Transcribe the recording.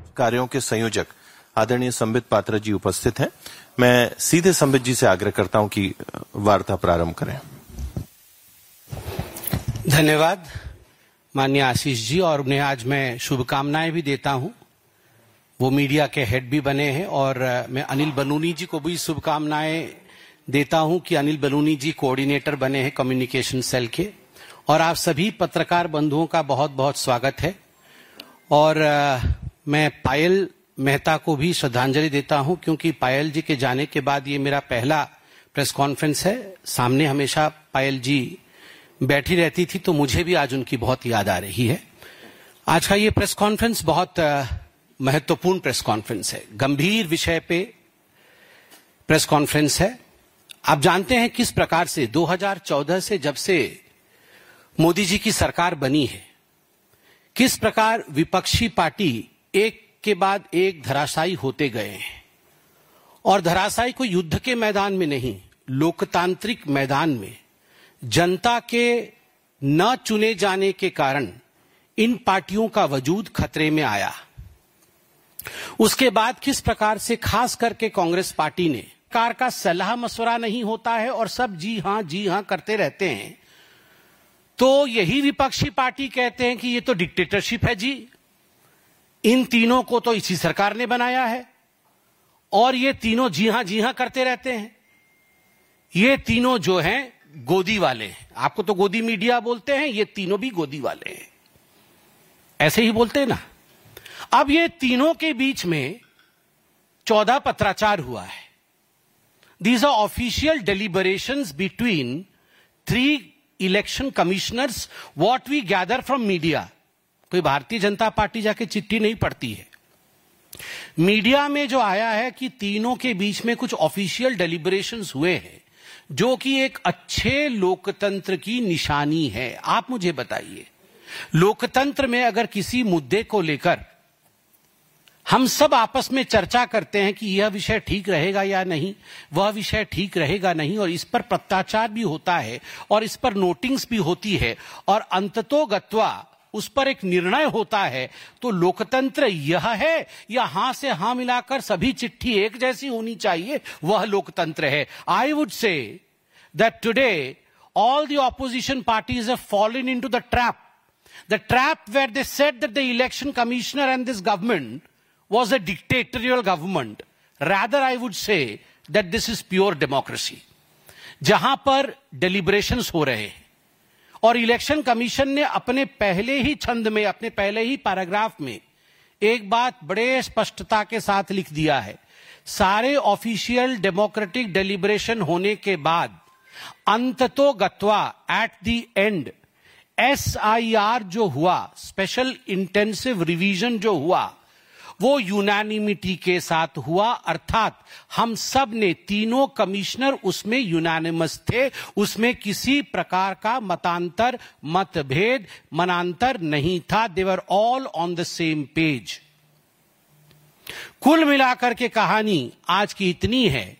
कार्यों के संयोजक आदरणीय संबित पात्रा जी उपस्थित हैं। मैं सीधे संबित जी से आग्रह करता हूं कि वार्ता प्रारंभ करें। धन्यवाद माननीय आशीष जी, और उन्हें आज मैं शुभकामनाएं भी देता हूं। वो मीडिया के हेड भी बने हैं और मैं अनिल बलूनी जी को भी शुभकामनाएं देता हूं कि अनिल बलूनी जी कोऑर्डिनेटर बने हैं कम्युनिकेशन सेल के। और आप सभी पत्रकार बंधुओं का बहुत बहुत स्वागत है। और मैं पायल मेहता को भी श्रद्धांजलि देता हूं, क्योंकि पायल जी के जाने के बाद ये मेरा पहला प्रेस कॉन्फ्रेंस है। सामने हमेशा पायल जी बैठी रहती थी, तो मुझे भी आज उनकी बहुत याद आ रही है। आज का ये प्रेस कॉन्फ्रेंस बहुत महत्वपूर्ण प्रेस कॉन्फ्रेंस है, गंभीर विषय पे प्रेस कॉन्फ्रेंस है। आप जानते हैं किस प्रकार से 2014 से जब से मोदी जी की सरकार बनी है, किस प्रकार विपक्षी पार्टी एक के बाद एक धराशायी होते गए हैं। और धराशायी को युद्ध के मैदान में नहीं, लोकतांत्रिक मैदान में जनता के न चुने जाने के कारण इन पार्टियों का वजूद खतरे में आया। उसके बाद किस प्रकार से खास करके कांग्रेस पार्टी ने सरकार का सलाह मशवरा नहीं होता है और सब जी हां करते रहते हैं, तो यही विपक्षी पार्टी कहते हैं कि ये तो डिक्टेटरशिप है जी, इन तीनों को तो इसी सरकार ने बनाया है और ये तीनों जी हां करते रहते हैं। ये तीनों जो हैं गोदी वाले हैं। आपको तो गोदी मीडिया बोलते हैं, ये तीनों भी गोदी वाले हैं, ऐसे ही बोलते हैं ना। अब ये तीनों के बीच में 14 पत्राचार हुआ है। These are official deliberations between 3 election commissioners, what we gather from media. कोई भारतीय जनता पार्टी जाके चिट्ठी नहीं पढ़ती है। मीडिया में जो आया है कि तीनों के बीच में कुछ ऑफिशियल डेलिब्रेशंस हुए हैं, जो कि एक अच्छे लोकतंत्र की निशानी है। आप मुझे बताइए, लोकतंत्र में अगर किसी मुद्दे को लेकर हम सब आपस में चर्चा करते हैं कि यह विषय ठीक रहेगा या नहीं, वह विषय ठीक रहेगा नहीं, और इस पर पत्राचार भी होता है और इस पर नोटिंग्स भी होती है और अंततोगत्वा उस पर एक निर्णय होता है, तो लोकतंत्र यह है या हां से हां मिलाकर सभी चिट्ठी एक जैसी होनी चाहिए, वह लोकतंत्र है। I would say that today all the opposition parties have fallen into the trap where they said that the election commissioner and this government was a dictatorial government. Rather, I would say that this is pure democracy. जहां पर deliberations हो रहे हैं और election commission ने अपने पहले ही छंद में, अपने पहले ही पैराग्राफ में एक बात बड़े स्पष्टता के साथ लिख दिया है। सारे ऑफिशियल डेमोक्रेटिक डेलिब्रेशन होने के बाद अंततोगत्वा एट द एंड SIR जो हुआ, स्पेशल इंटेंसिव रिवीजन जो हुआ, वो यूनानिमिटी के साथ हुआ, अर्थात हम सब ने, तीनों कमिश्नर उसमें यूनानिमस थे, उसमें किसी प्रकार का मतभेद मनांतर नहीं था। दे were all on the same page. कुल मिलाकर के कहानी आज की इतनी है